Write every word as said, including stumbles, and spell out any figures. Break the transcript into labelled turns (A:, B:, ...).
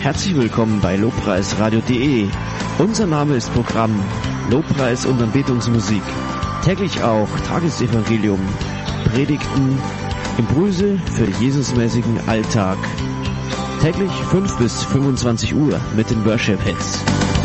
A: Herzlich willkommen bei lobpreisradio punkt de. Unser Name ist Programm Lobpreis und Anbetungsmusik. Täglich auch Tagesevangelium, Predigten, Impulse für den Jesusmäßigen Alltag. Täglich fünf bis fünfundzwanzig Uhr mit den Worship Hits.